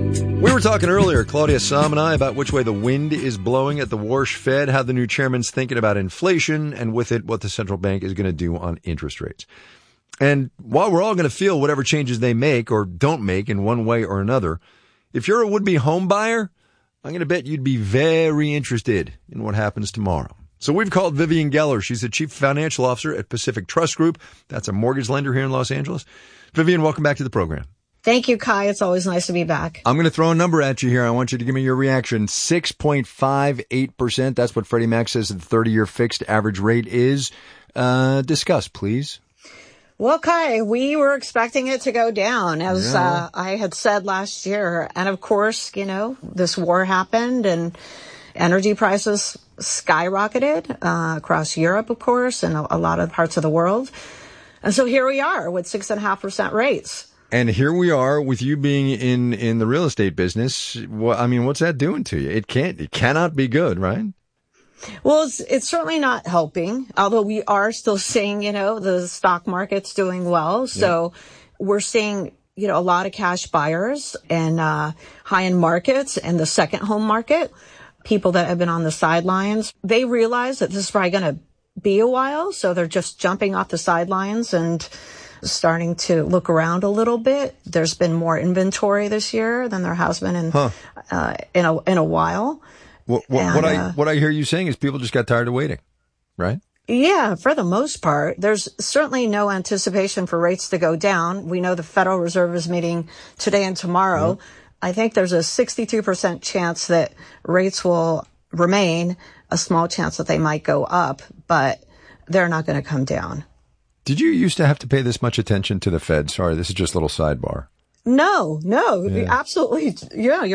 We were talking earlier, Claudia Sam and I, about which way the wind is blowing at the Warsh Fed, how the new chairman's thinking about inflation, and with it, what the central bank is going to do on interest rates. And while we're all going to feel whatever changes they make or don't make in one way or another, if you're a would-be home buyer, I'm going to bet you'd be very interested in what happens tomorrow. So we've called Vivian Geller. She's the Chief Financial Officer at Pacific Trust Group. That's a mortgage lender here in Los Angeles. Vivian, welcome back to the program. Thank you, Kai. It's always nice to be back. I'm going to throw a number at you here. I want you to give me your reaction. 6.58%. That's what Freddie Mac says the 30-year fixed average rate is. Discuss, please. Well, Kai, we were expecting it to go down, as I had said last year. And of course, this war happened and energy prices skyrocketed across Europe, of course, and a lot of parts of the world. And so here we are with 6.5% rates. And here we are with you being in the real estate business. What's that doing to you? It cannot be good, right? Well, it's certainly not helping, although we are still seeing, the stock market's doing well. So we're seeing, a lot of cash buyers and high-end markets and the second home market, people that have been on the sidelines. They realize that this is probably going to be a while. So they're just jumping off the sidelines and starting to look around a little bit. There's been more inventory this year than there has been in a while. What I hear you saying is people just got tired of waiting, right? Yeah, for the most part. There's certainly no anticipation for rates to go down. We know the Federal Reserve is meeting today and tomorrow. Mm-hmm. I think there's a 62% chance that rates will remain, a small chance that they might go up, but they're not going to come down. Did you used to have to pay this much attention to the Fed? Sorry, this is just a little sidebar. No, absolutely. Yeah,